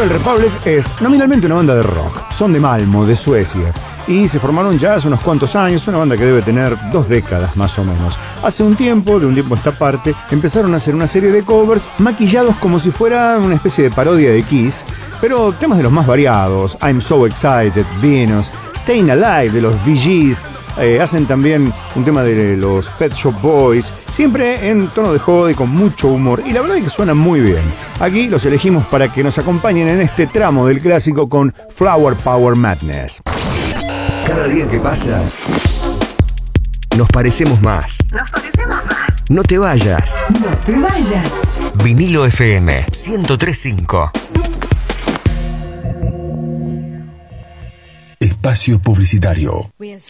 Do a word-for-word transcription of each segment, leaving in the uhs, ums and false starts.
One Republic es nominalmente una banda de rock. Son de Malmo, de Suecia. Y se formaron ya hace unos cuantos años, una banda que debe tener dos décadas más o menos. Hace un tiempo, de un tiempo a esta parte, empezaron a hacer una serie de covers maquillados como si fuera una especie de parodia de Kiss, pero temas de los más variados. I'm So Excited, Venus, Staying Alive de los Bee Gees, eh, hacen también un tema de los Pet Shop Boys, siempre en tono de joda y con mucho humor, y la verdad es que suena muy bien. Aquí los elegimos para que nos acompañen en este tramo del clásico con Flower Power Madness. Cada día que pasa, nos parecemos más. Nos parecemos más. No te vayas. No te vayas. Vinilo F M ciento tres punto cinco. Espacio publicitario.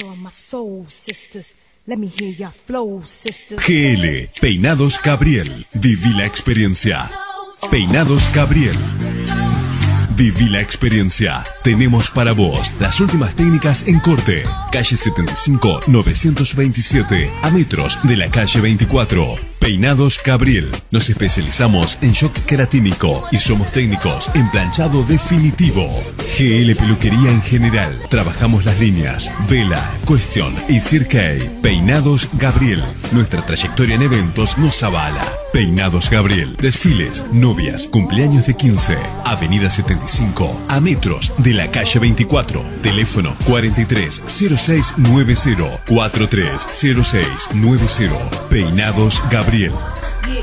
G L, Peinados Gabriel. Viví la experiencia. Peinados Gabriel. Viví la experiencia. Tenemos para vos las últimas técnicas en corte. Calle setenta y cinco, novecientos veintisiete, a metros de la calle veinticuatro. Peinados Gabriel. Nos especializamos en shock queratínico y somos técnicos en planchado definitivo. G L Peluquería en general. Trabajamos las líneas Vela, Question y Cirque. Peinados Gabriel. Nuestra trayectoria en eventos nos avala. Peinados Gabriel. Desfiles, novias, cumpleaños de quince. Avenida setenta y cinco, a metros de la calle veinticuatro. Teléfono cuarenta y tres cero seis noventa, cuarenta y tres cero seis noventa. Peinados Gabriel.